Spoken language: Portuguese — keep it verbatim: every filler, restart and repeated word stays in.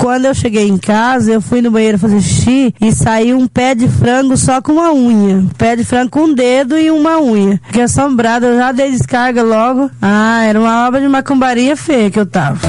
quando eu cheguei em casa, eu fui no banheiro fazer xixi e saiu um pé de frango só com uma unha. Pé de frango com um dedo e uma unha. Fiquei assombrada, eu já dei descarga logo. Ah, era uma obra de macumbaria feia que eu tava.